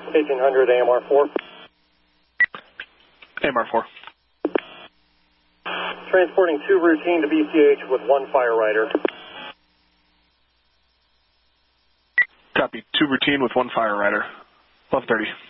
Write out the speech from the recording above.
1800 AMR4. AMR4. Transporting 2 routine to BCH with 1 fire rider. Copy. 2 routine with 1 fire rider. 1230.